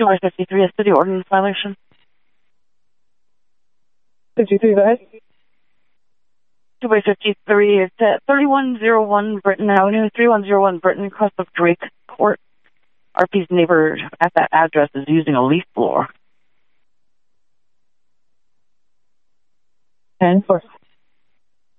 253, a city ordinance violation. 53, go ahead. 253, it's at 3101 Britton Avenue, 3101 Britton, across of Drake Court. RP's neighbor at that address is using a leaf blower. 10-4.